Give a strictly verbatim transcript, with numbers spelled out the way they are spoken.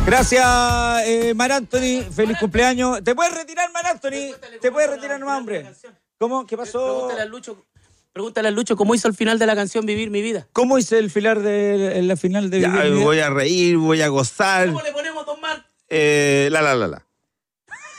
Gracias, eh, Mar Anthony. Feliz cumpleaños. ¿Te puedes retirar, Mar Anthony? ¿Te puedes retirar nomás, hombre? ¿Cómo? ¿Qué pasó? Pregúntale a Lucho, pregúntale a Lucho cómo hizo el final de la canción Vivir mi vida. ¿Cómo hice el final de, la final de Ya, Vivir mi vida? voy a reír, voy a gozar. ¿Cómo le ponemos, don Mar? Eh, la, la, la, la.